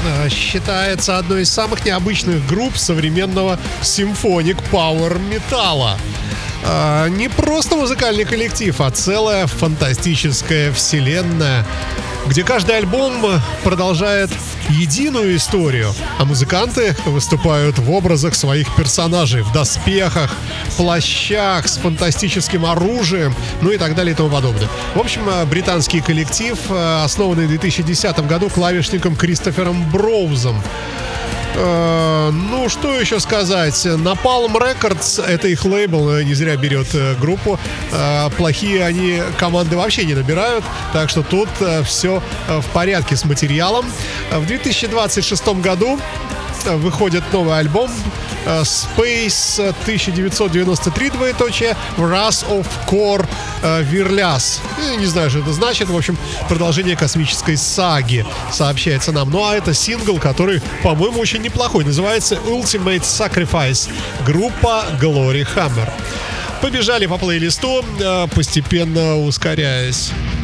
считается одной из самых необычных групп современного симфоник пауэр-металла. Не просто музыкальный коллектив, а целая фантастическая вселенная, где каждый альбом продолжает единую историю, а музыканты выступают в образах своих персонажей, в доспехах, плащах, с фантастическим оружием, ну и так далее и тому подобное. В общем, британский коллектив, основанный в 2010 году клавишником Кристофером Броузом. Ну, что еще сказать? Napalm Records, это их лейбл, не зря берет группу. Плохие они команды вообще не набирают, так что тут все в порядке с материалом. В 2026 году выходит новый альбом Space 1993, двоеточие, Wrath of Kor Wirlas. Не знаю, что это значит. В общем, продолжение космической саги, сообщается нам. Ну, а это сингл, который, по-моему, очень неплохой. Называется Ultimate Sacrifice. Группа Glory Hammer. Побежали по плейлисту, постепенно ускоряясь.